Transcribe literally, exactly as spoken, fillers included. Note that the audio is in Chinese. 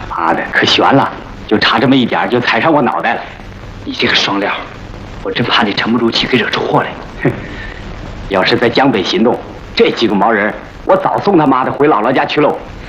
妈的，可悬了，就差这么一点就踩上我脑袋了。 你这个双料，我真怕你沉不住气，给惹出祸来。 哼，要是在江北行动，这几个毛人，我早送他妈的回姥姥家去喽。